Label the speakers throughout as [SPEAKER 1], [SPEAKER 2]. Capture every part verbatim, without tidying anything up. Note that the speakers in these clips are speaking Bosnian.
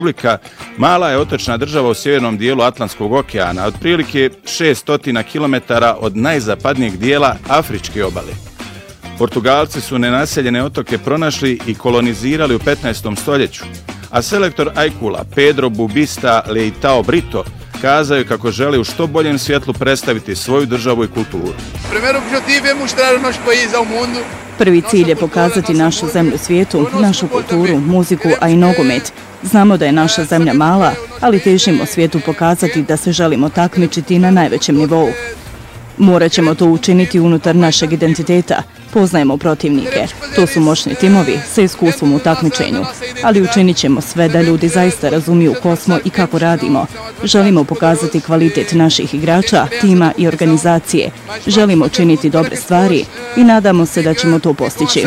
[SPEAKER 1] Republika mala je otočna država u sjevernom dijelu Atlantskog okeana, otprilike šesto kilometara od najzapadnijeg dijela Afričke obale. Portugalci su nenaseljene otoke pronašli i kolonizirali u petnaestom stoljeću, a selektor Aikula Pedro Bubista Leitao Brito kazao je kako želi u što boljem svjetlu predstaviti svoju državu i kulturu.
[SPEAKER 2] Prvi cilj je pokazati našu zemlju svijetu, našu kulturu, muziku, a i nogomet. Znamo da je naša zemlja mala, ali težimo svijetu pokazati da se želimo takmičiti na najvećem nivou. Morat ćemo to učiniti unutar našeg identiteta. Poznajemo protivnike. To su moćni timovi sa iskustvom u takmičenju. Ali učinit ćemo sve da ljudi zaista razumiju ko smo i kako radimo. Želimo pokazati kvalitet naših igrača, tima i organizacije. Želimo činiti dobre stvari i nadamo se da ćemo to postići.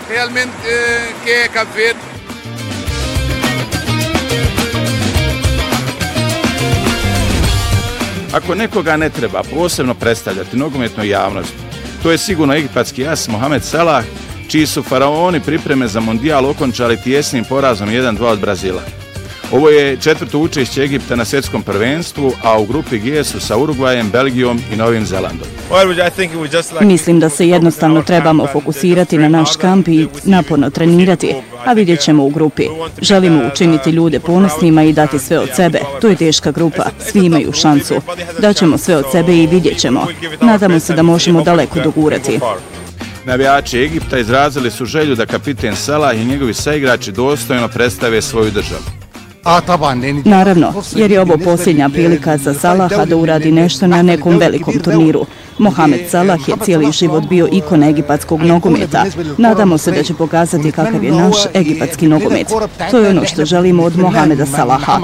[SPEAKER 1] Ako nekoga ne treba posebno predstavljati nogometnoj javnosti, to je sigurno egipatski as Mohamed Salah, čiji su faraoni pripreme za mondijal okončali tijesnim porazom jedan dva od Brazila. Ovo je četvrto učešće Egipta na svjetskom prvenstvu, a u grupi G su sa Urugvajem, Belgijom i Novim Zelandom.
[SPEAKER 2] Mislim da se jednostavno trebamo fokusirati na naš kamp i naporno trenirati, a vidjet ćemo u grupi. Želimo učiniti ljude ponosnima i dati sve od sebe. To je teška grupa, svi imaju šansu. Daćemo sve od sebe i vidjet ćemo. Nadamo se da možemo daleko dogurati.
[SPEAKER 1] Navijači Egipta izrazili su želju da kapiten Salah i njegovi saigrači dostojno predstave svoju državu.
[SPEAKER 2] Naravno, jer je ovo posljednja prilika za Salaha da uradi nešto na nekom velikom turniru. Mohamed Salah je cijeli život bio ikona egipatskog nogometa. Nadamo se da će pokazati kakav je naš egipatski nogomet. To je ono što želimo od Mohameda Salaha.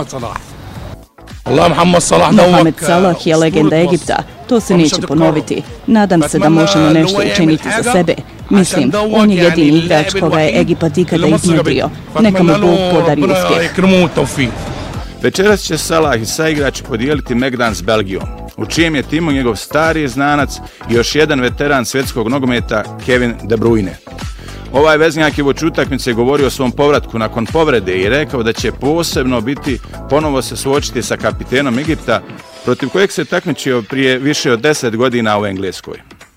[SPEAKER 2] Mohamed Salah je legenda Egipta. To se neće ponoviti. Nadam se da možemo nešto učiniti za sebe. Mislim, on je jedini igrač koga je Egipat ikada iznjedrio. Neka mu Bog podari uspjeh.
[SPEAKER 1] Večeras će Salah i saigrači podijeliti megdan s Belgijom, u čijem je timu njegov stariji znanac i još jedan veteran svjetskog nogometa Kevin De Bruyne. Ovaj veznjak je uoči utakmice govorio o svom povratku nakon povrede i rekao da će posebno biti ponovo se suočiti sa kapitenom Egipta, protiv kojeg se takmičio prije više od deset godina u Engleskoj.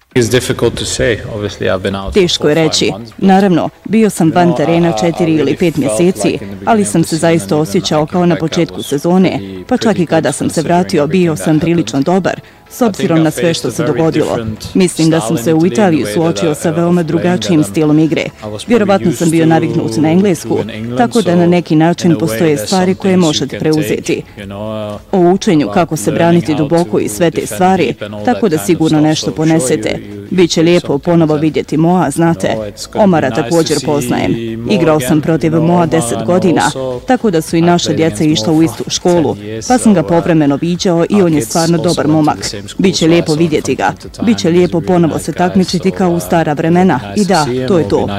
[SPEAKER 2] Teško je reći. Naravno, bio sam van terena četiri ili pet mjeseci, ali sam se zaista osjećao kao na početku sezone, pa čak i kada sam se vratio bio sam prilično dobar, s obzirom na sve što se dogodilo. Mislim da sam se u Italiji suočio sa veoma drugačijim stilom igre. Vjerovatno sam bio naviknut na Englesku, tako da na neki način postoje stvari koje možete preuzeti. O učenju kako se braniti duboko i sve te stvari, tako da sigurno nešto ponesete. Biće lijepo ponovo vidjeti Moa, znate. Omara također poznajem. Igrao sam protiv Moa deset godina, tako da su i naša djeca išla u istu školu, pa sam ga povremeno viđao i on je stvarno dobar momak. Biće lijepo vidjeti ga. Biće lijepo ponovo se takmičiti kao u stara vremena. I da, to je to.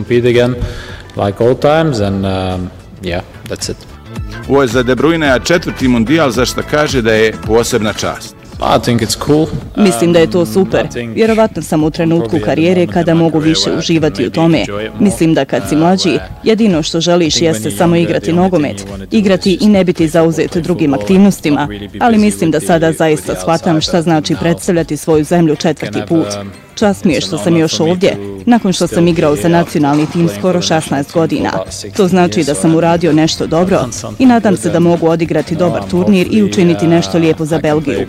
[SPEAKER 1] Ovo je za De Bruynea četvrti mundijal, za što kaže da je posebna čast.
[SPEAKER 2] Mislim da je to super. Vjerovatno sam u trenutku karijere kada mogu više uživati u tome. Mislim da kad si mlađi, jedino što želiš jeste samo igrati nogomet. Igrati i ne biti zauzet drugim aktivnostima. Ali mislim da sada zaista shvatam šta znači predstavljati svoju zemlju četvrti put. Čast mi je što sam još ovdje, nakon što sam igrao za nacionalni tim skoro šesnaest godina. To znači da sam uradio nešto dobro i nadam se da mogu odigrati dobar turnir i učiniti nešto lijepo za Belgiju.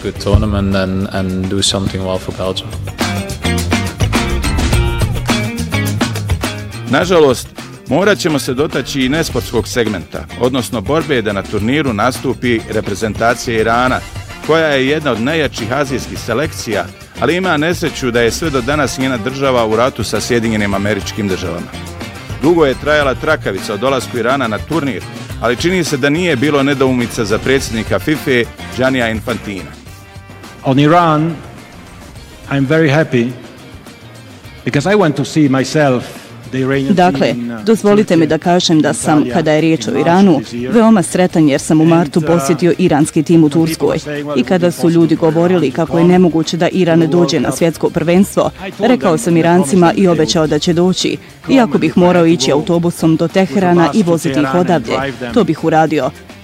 [SPEAKER 1] Nažalost, morat ćemo se dotaći i nesportskog segmenta, odnosno borbe da na turniru nastupi reprezentacija Irana, koja je jedna od najjačih azijskih selekcija, ali ima nesreću da je sve do danas njena država u ratu sa Sjedinjenim Američkim Državama. Dugo je trajala trakavica o dolasku Irana na turnir, ali čini se da nije bilo nedoumica za predsjednika FIFA Giannija Infantina.
[SPEAKER 3] On Iran, I'm very happy because I went to see myself.
[SPEAKER 2] Dakle, dozvolite mi da kažem da sam, kada je riječ o Iranu, veoma sretan jer sam u martu posjetio iranski tim u Turskoj. I kada su ljudi govorili kako je nemoguće da Iran dođe na svjetsko prvenstvo, rekao sam Irancima i obećao da će doći. Iako bih morao ići autobusom do Teherana i voziti ih odavde, to bih uradio.